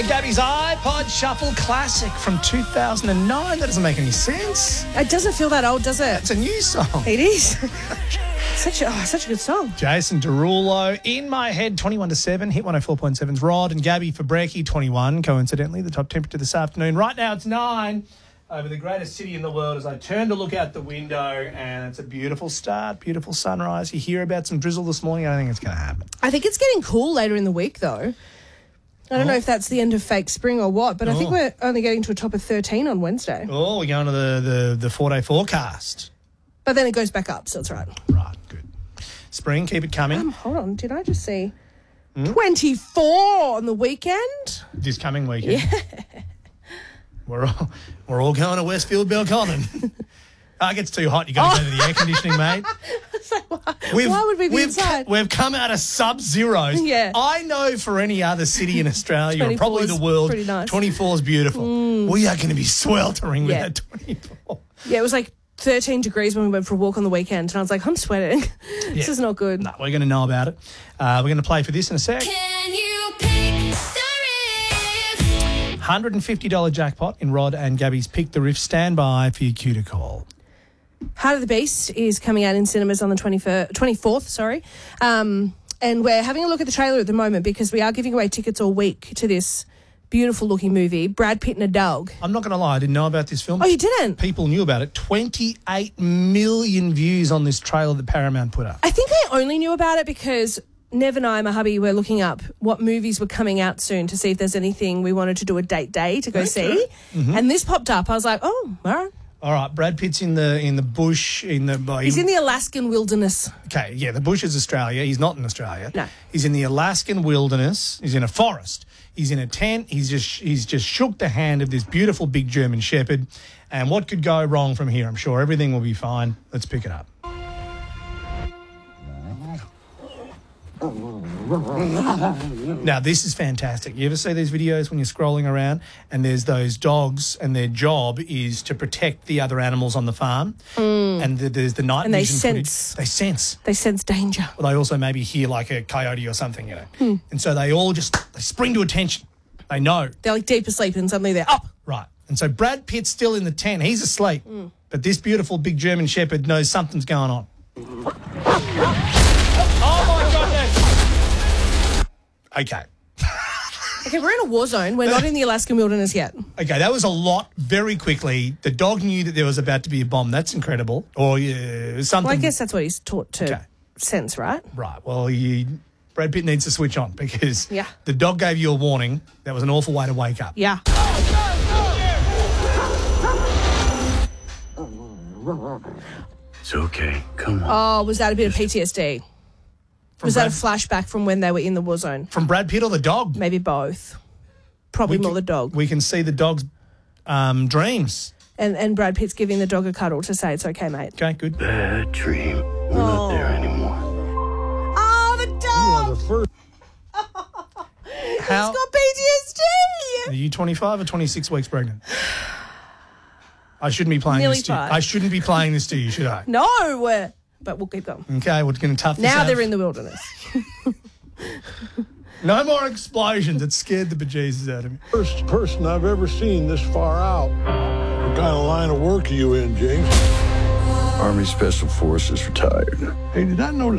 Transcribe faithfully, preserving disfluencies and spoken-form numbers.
Gabby's iPod Shuffle Classic from two thousand nine. That doesn't make any sense. It doesn't feel that old, does it? It's a new song. It is. Such a, oh, such a good song. Jason Derulo, In My Head, twenty-one to seven. Hit one oh four point seven's Rod and Gabby for Brekkie, twenty-one. Coincidentally, the top temperature this afternoon. Right now it's nine over the greatest city in the world as I turn to look out the window, and it's a beautiful start, beautiful sunrise. You hear about some drizzle this morning. I don't think it's going to happen. I think it's getting cool later in the week, though. I don't oh. know if that's the end of fake spring or what, but I think Oh. we're only getting to a top of thirteen on Wednesday. Oh, we're going to the, the, the four-day forecast. But then it goes back up, so it's right. Right, good. Spring, keep it coming. Um, hold on, did I just see hmm? twenty-four on the weekend? This coming weekend. Yeah. We're all, we're all going to Westfield Belconnen. Oh, it gets too hot. You got to oh. go to the air conditioning, mate. So why, why would we be we've, inside? We've come out of sub-zeros. Yeah. I know for any other city in Australia or probably the world, pretty nice. twenty-four is beautiful. Mm. We are going to be sweltering with yeah. that twenty-four. Yeah, it was like thirteen degrees when we went for a walk on the weekend, and I was like, I'm sweating. Yeah. This is not good. No, we're going to know about it. Uh, we're going to play for this in a sec. Can you pick the riff? one hundred fifty dollars jackpot in Rod and Gabby's Pick the Riff. Stand by for your cue to call. Heart of the Beast is coming out in cinemas on the twenty-first, twenty-fourth, sorry. Um, and we're having a look at the trailer at the moment because we are giving away tickets all week to this beautiful-looking movie, Brad Pitt and a Dog. I'm not going to lie, I didn't know about this film. Oh, you didn't? People knew about it. twenty-eight million views on this trailer that Paramount put up. I think I only knew about it because Nev and I, my hubby, were looking up what movies were coming out soon to see if there's anything we wanted to do a date day to go okay. see. Mm-hmm. And this popped up. I was like, oh, all right. All right, Brad Pitt's in the in the bush in the. Uh, He's in the Alaskan wilderness. Okay, yeah, the bush is Australia. He's not in Australia. No, he's in the Alaskan wilderness. He's in a forest. He's in a tent. He's just he's just shook the hand of this beautiful big German Shepherd. And what could go wrong from here? I'm sure everything will be fine. Let's pick it up. Now, this is fantastic. You ever see these videos when you're scrolling around and there's those dogs and their job is to protect the other animals on the farm mm. and the, there's the night and vision they sense. footage. They sense. They sense danger. Well, they also maybe hear like a coyote or something, you know. Hmm. And so they all just they spring to attention. They know. They're like deep asleep and suddenly they're up. Right. And so Brad Pitt's still in the tent. He's asleep. Mm. But this beautiful big German Shepherd knows something's going on. Okay. Okay, we're in a war zone. We're not in the Alaskan wilderness yet. Okay, that was a lot very quickly. The dog knew that there was about to be a bomb. That's incredible. Or uh, something. Well, I guess that's what he's taught to okay. sense, right? Right. Well, he, Brad Pitt needs to switch on because yeah. the dog gave you a warning. That was an awful way to wake up. Yeah. It's okay. Come on. Oh, was that a bit of P T S D? From was Brad, that a flashback from when they were in the war zone? From Brad Pitt or the dog? Maybe both. Probably we more can, the dog. We can see the dog's um, dreams. And and Brad Pitt's giving the dog a cuddle to say it's okay, mate. Okay, good. Bad dream. We're oh. not there anymore. Oh, the dog! You are the first. He's got P T S D! Are you twenty-five or twenty-six weeks pregnant? I shouldn't be playing Nearly this to you. five. I shouldn't be playing this to you, should I? No! But we'll keep going. Okay, we're going to tough this Now out. they're in the wilderness. No more explosions. It scared the bejesus out of me. First person I've ever seen this far out. What kind of line of work are you in, James? Army Special Forces retired. Hey, did I know